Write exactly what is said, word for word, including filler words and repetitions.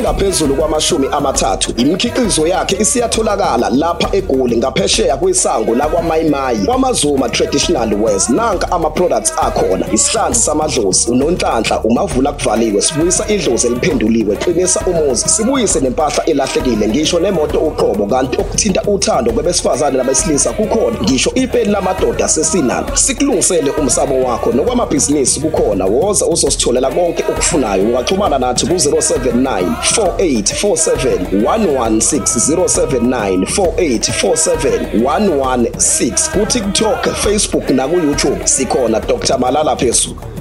Ngaphezulu kwamashumi amathathu imikhiqizo yakhe isiyatholakala lapha eGoli ngaphesheya kwisango lakwaMayimayi kwaMazuma Traditional Wears. Nanka ama products akhona: isihlanzi samadlozi, unonhlanhla, umavula kuvaliwe, sibuyisa idlozi eliphenduliwe, qinisa umuzi, sibuyise nempahla elahlekile, ngisho nemoto uqobo. Kanti okuthinta uthando kwabesifazane nabesilisa kukhona, ngisho ipeni lamadoda sesinalo. Sikulungisele umsamo wakho nokwamabhizinisi kukhona. Woza uzositholela konke okufunayo. Ungaxhumana nathi ku zero seven nine four eight four seven one one six zero seven nine four eight four seven one one six. Ku TikTok, Facebook na ku YouTube sikhona Doctor Malala Phezulu.